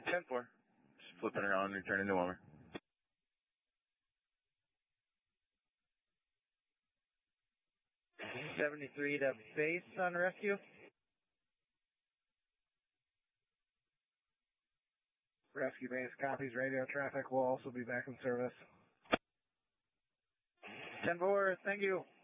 10-4. Just flipping around and returning to warmer. 73 to base on rescue. Rescue base copies radio traffic. Will also be back in service. 10-4, thank you.